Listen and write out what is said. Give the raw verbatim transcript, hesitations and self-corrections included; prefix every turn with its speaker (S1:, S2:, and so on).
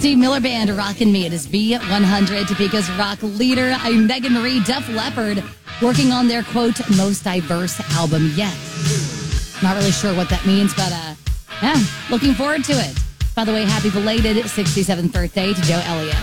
S1: Steve Miller Band, Rockin' Me. It is B one hundred. Topeka's rock leader, I'm Megan Marie, Def Leppard, working on their, quote, most diverse album yet. Not really sure what that means, but uh, yeah, looking forward to it. By the way, happy belated sixty-seventh birthday to Joe Elliott.